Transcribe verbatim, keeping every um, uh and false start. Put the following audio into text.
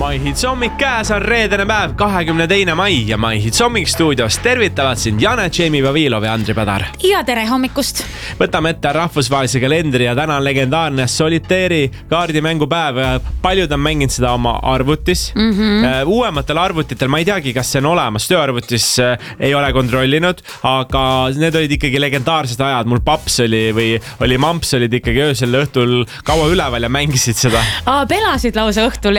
MyHits hommik käes on reedene päev, kahekümne teine mai ja MyHits hommik stuudios tervitavad sind Jane, Jamie Vavilov ja Andri Padar. Ja tere hommikust! Võtame ette rahvusvahelise kalendri ja täna on legendaarne soliteeri kaardimängupäev. Paljud on mänginud seda oma arvutis. Mm-hmm. Uuematel arvutitel, ma ei teagi, kas see on olemas, tööarvutis ei ole kontrollinud, aga need olid ikkagi legendaarsed ajad. Mul paps oli või oli mamps olid ikkagi öösel õhtul kaua üleval ja mängisid seda. Aa, pelasid lausa õhtul